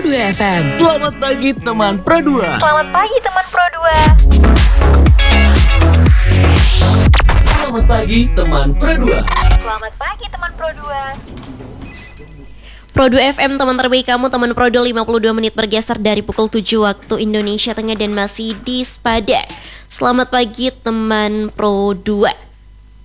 Pro 2 FM. Selamat pagi teman Pro 2. Selamat pagi teman Pro 2. Selamat pagi teman Pro 2. Selamat pagi teman Pro 2. Pro 2 FM, teman terbaik kamu, teman Pro 2. 52 menit bergeser dari pukul 7 waktu Indonesia Tengah dan masih di Spada. Selamat pagi teman Pro 2.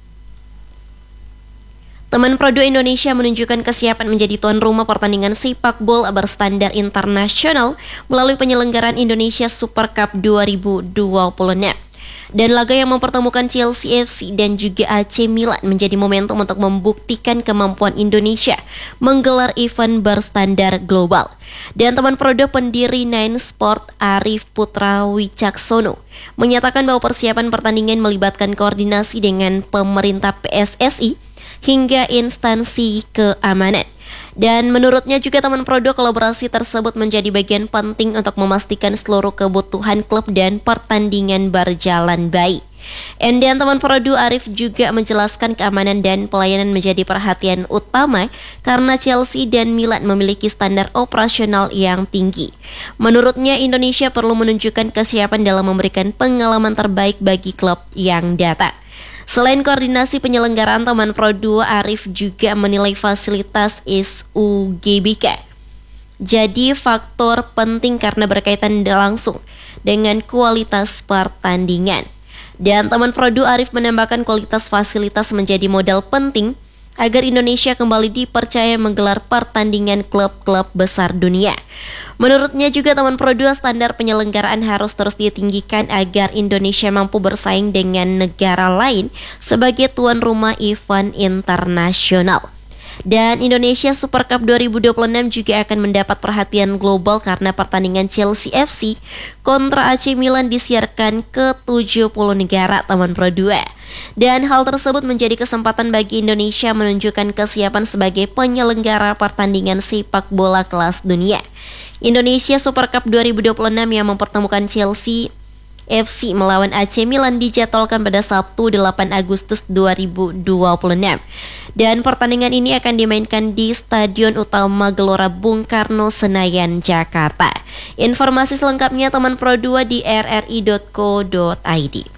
Teman Pro 2 Indonesia menunjukkan kesiapan menjadi tuan rumah pertandingan sepak bola berstandar internasional melalui penyelenggaraan Indonesia Super Cup 2026. Dan laga yang mempertemukan Chelsea FC dan juga AC Milan menjadi momentum untuk membuktikan kemampuan Indonesia menggelar event berstandar global. Dan teman Pro 2 pendiri Nine Sport Arif Putra Wicaksono menyatakan bahwa persiapan pertandingan melibatkan koordinasi dengan pemerintah PSSI hingga instansi keamanan. Dan menurutnya juga teman Pro 2, kolaborasi tersebut menjadi bagian penting untuk memastikan seluruh kebutuhan klub dan pertandingan berjalan baik. Dan teman Pro 2 Arif juga menjelaskan keamanan dan pelayanan menjadi perhatian utama karena Chelsea dan Milan memiliki standar operasional yang tinggi. Menurutnya Indonesia perlu menunjukkan kesiapan dalam memberikan pengalaman terbaik bagi klub yang datang. Selain koordinasi penyelenggaraan, teman Pro 2 Arif juga menilai fasilitas SUGBK jadi faktor penting karena berkaitan langsung dengan kualitas pertandingan. Dan teman Pro 2 Arif menambahkan kualitas fasilitas menjadi modal penting agar Indonesia kembali dipercaya menggelar pertandingan klub-klub besar dunia. Menurutnya juga teman Pro 2, standar penyelenggaraan harus terus ditinggikan agar Indonesia mampu bersaing dengan negara lain sebagai tuan rumah event internasional. Dan Indonesia Super Cup 2026 juga akan mendapat perhatian global karena pertandingan Chelsea FC kontra AC Milan disiarkan ke 70 negara, teman Pro 2. Dan hal tersebut menjadi kesempatan bagi Indonesia menunjukkan kesiapan sebagai penyelenggara pertandingan sepak bola kelas dunia. Indonesia Super Cup 2026 yang mempertemukan Chelsea FC melawan AC Milan dijadwalkan pada Sabtu 8 Agustus 2026. Dan pertandingan ini akan dimainkan di Stadion Utama Gelora Bung Karno, Senayan, Jakarta. Informasi selengkapnya teman Pro 2 di rri.co.id.